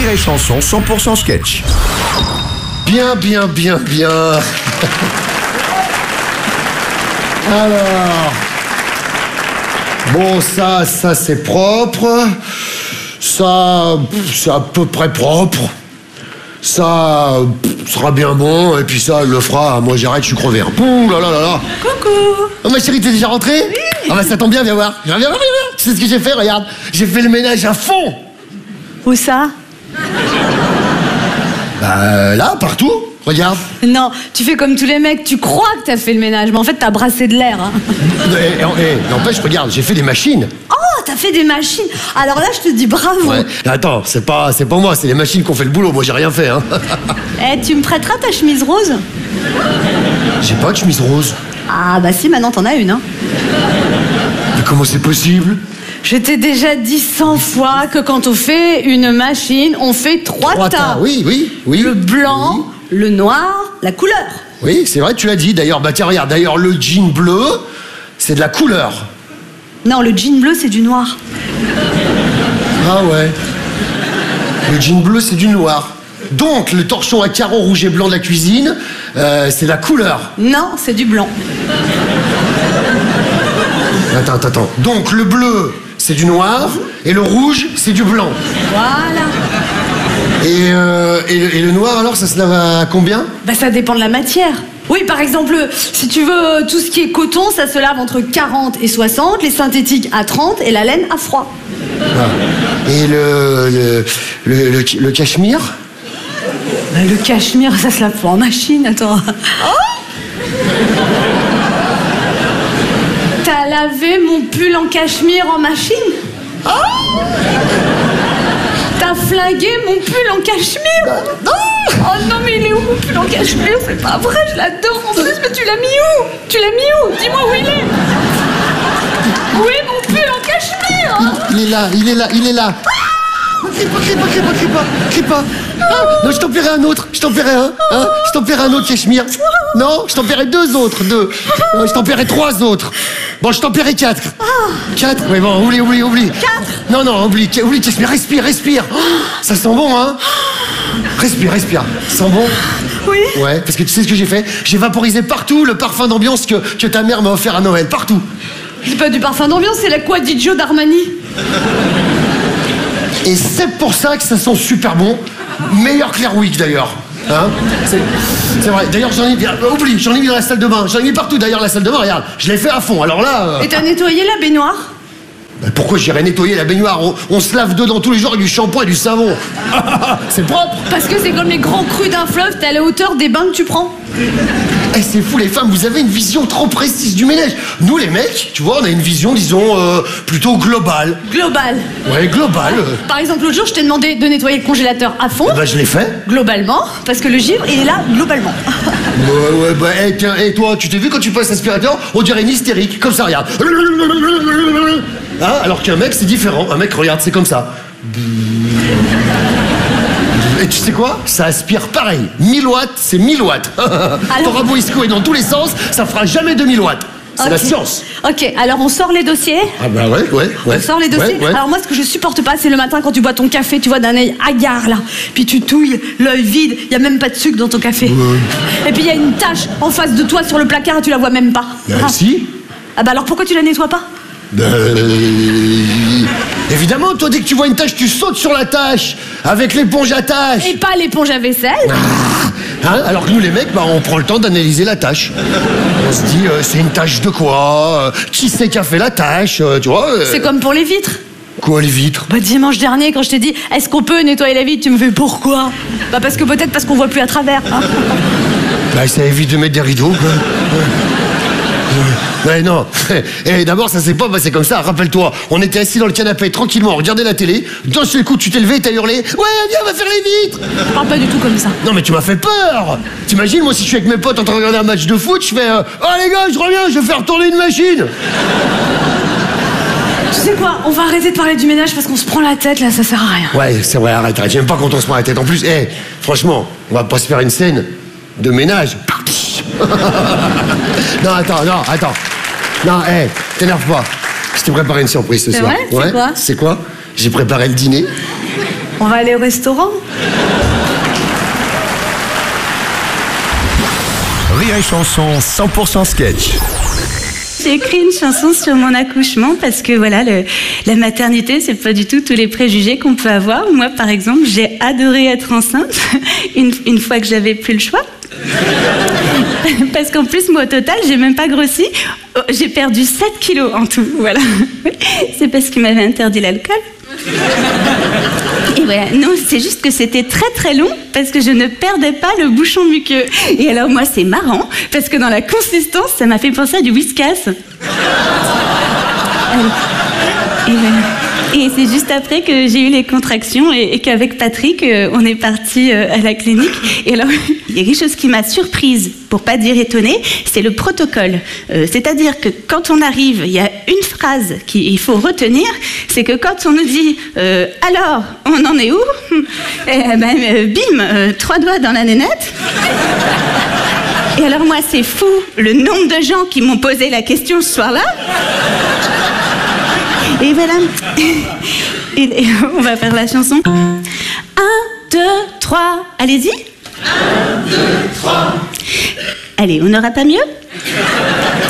Rire et Chanson 100% sketch. Bien. Alors... Bon, ça c'est propre. Ça, c'est à peu près propre. Ça sera bien bon. Et puis ça, elle le fera. Moi, j'arrête, je suis crevé. Ouh là là là là. Coucou. Oh, ma chérie, t'es déjà rentrée? Oui. Ah bah ça tombe bien, viens voir. Viens. Tu sais ce que j'ai fait? Regarde. J'ai fait le ménage à fond. Où ça? Bah là, partout. Regarde. Non, tu fais comme tous les mecs, tu crois que t'as fait le ménage, mais en fait t'as brassé de l'air. Hein. N'empêche, regarde, j'ai fait des machines. Oh, t'as fait des machines. Alors là, je te dis bravo. Ouais. Attends, c'est pas moi, c'est les machines qui ont fait le boulot. Moi, j'ai rien fait, hein. Eh, tu me prêteras ta chemise rose? J'ai pas de chemise rose. Ah bah si, maintenant t'en as une, hein. Mais comment c'est possible? Je t'ai déjà dit 100 fois que quand on fait une machine, on fait trois tas. Oui. Le blanc, le noir, la couleur. Oui, c'est vrai, tu l'as dit. D'ailleurs, bah tiens, regarde, d'ailleurs, le jean bleu, c'est de la couleur. Non, le jean bleu, c'est du noir. Ah ouais. Le jean bleu, c'est du noir. Donc, le torchon à carreaux rouge et blanc de la cuisine, c'est de la couleur. Non, c'est du blanc. Attends. Donc, le bleu, c'est du noir, et le rouge, c'est du blanc. Voilà. Et le noir, alors, ça se lave à combien? Bah ça dépend de la matière. Oui, par exemple, si tu veux tout ce qui est coton, ça se lave entre 40 et 60, les synthétiques à 30 et la laine à froid. Ah. Et le cachemire? Bah, le cachemire, ça se lave pas en machine, attends. Oh, t'as lavé mon pull en cachemire en machine? Oh, t'as flingué mon pull en cachemire? Oh non, mais il est où mon pull en cachemire? C'est pas vrai, je l'adore en plus, mais tu l'as mis où? Dis-moi où il est. Où est mon pull en cachemire? Il est là. Crie pas. Ah, non, je t'en paierai un autre. Je t'en paierai un. Hein, je t'en paierai un autre cachemire. Non, je t'en paierai deux. Je t'en paierai 3 autres. Bon, je t'en paierai 4. 4? Oui, bon, oublie. 4. Non, oublie cachemire. Respire. Oh, ça sent bon, hein? Respire. Ça sent bon? Oui. Ouais, parce que tu sais ce que j'ai fait? J'ai vaporisé partout le parfum d'ambiance que ta mère m'a offert à Noël. Partout. C'est pas du parfum d'ambiance, c'est la Quadiggio d'Armani. Et c'est pour ça que ça sent super bon. Meilleur que l'Airwick d'ailleurs. Hein, c'est vrai. D'ailleurs, j'en ai mis dans la salle de bain. J'en ai mis partout d'ailleurs, la salle de bain. Regarde, je l'ai fait à fond. Alors là. Et t'as nettoyé la baignoire? Bah pourquoi j'irais nettoyer la baignoire? On se lave dedans tous les jours avec du shampoing et du savon. C'est propre. Parce que c'est comme les grands crus d'un fleuve, t'es à la hauteur des bains que tu prends. Eh, c'est fou les femmes, vous avez une vision trop précise du ménage. Nous les mecs, tu vois, on a une vision, disons, plutôt globale. Global. Ouais, globale. Par exemple, l'autre jour, je t'ai demandé de nettoyer le congélateur à fond. Bah je l'ai fait. Globalement, parce que le givre, il est là globalement. Ouais, bah, tiens, toi, tu t'es vu quand tu passes l'aspirateur, on dirait une hystérique, comme ça, regarde. Hein, alors qu'un mec, c'est différent. Un mec, regarde, c'est comme ça. Et tu sais quoi? Ça aspire pareil. 1000 watts, c'est 1000 watts. Ton rabot est dans tous les sens, ça fera jamais 2000 watts. C'est la science. Ok, alors on sort les dossiers. Ah bah ouais. On sort les dossiers. Ouais. Alors moi, ce que je supporte pas, c'est le matin quand tu bois ton café, tu vois, d'un œil hagard là. Puis tu touilles, l'œil vide, y a même pas de sucre dans ton café. Et puis il y a une tache en face de toi sur le placard et tu la vois même pas. Si. Ah bah alors pourquoi tu la nettoies pas? Évidemment, toi, dès que tu vois une tache, tu sautes sur la tache avec l'éponge à tache. Et pas l'éponge à vaisselle. Hein, alors que nous, les mecs, bah, on prend le temps d'analyser la tâche. On se dit, c'est une tâche de quoi? Qui c'est qui a fait la tâche? Tu vois C'est comme pour les vitres. Quoi, les vitres? Bah dimanche dernier, quand je t'ai dit, est-ce qu'on peut nettoyer la vitre, tu me fais pourquoi? Bah parce qu'on voit plus à travers. Hein. Bah ça évite de mettre des rideaux, quoi. Ouais, non. Et d'abord, ça s'est pas passé comme ça. Rappelle-toi, on était assis dans le canapé tranquillement, on regardait la télé. D'un seul coup, tu t'es levé et t'as hurlé: ouais, viens, on va faire les vitres. Je parle pas du tout comme ça. Non, mais tu m'as fait peur. T'imagines, moi, si je suis avec mes potes en train de regarder un match de foot, je fais oh les gars, je reviens, je vais faire tourner une machine. Tu sais quoi? On va arrêter de parler du ménage parce qu'on se prend la tête là, ça sert à rien. Ouais, c'est vrai, arrête. J'aime pas quand on se prend la tête. En plus, franchement, on va pas se faire une scène de ménage. Non, attends. Non, t'énerve pas. Je t'ai préparé une surprise ce soir. C'est vrai? C'est quoi? C'est quoi? J'ai préparé le dîner. On va aller au restaurant. Rire et Chanson 100% sketch. J'ai écrit une chanson sur mon accouchement parce que voilà, la maternité, c'est pas du tout tous les préjugés qu'on peut avoir. Moi, par exemple, j'ai adoré être enceinte une fois que j'avais plus le choix. Parce qu'en plus, moi, au total, j'ai même pas grossi. J'ai perdu 7 kilos en tout, voilà. C'est parce qu'il m'avait interdit l'alcool. Et voilà, non, c'est juste que c'était très très long parce que je ne perdais pas le bouchon muqueux. Et alors moi, c'est marrant parce que dans la consistance, ça m'a fait penser à du Whiskas. Et c'est juste après que j'ai eu les contractions et qu'avec Patrick, on est parti à la clinique. Et alors, il y a quelque chose qui m'a surprise, pour pas dire étonnée, c'est le protocole. C'est-à-dire que quand on arrive, il y a une phrase qu'il faut retenir, c'est que quand on nous dit « Alors, on en est où ?» bim, 3 doigts dans la nénette. Et alors moi, c'est fou, le nombre de gens qui m'ont posé la question ce soir-là. Et voilà. Et on va faire la chanson. 1, 2, 3, allez-y. 1, 2, 3. Allez, on n'aura pas mieux ?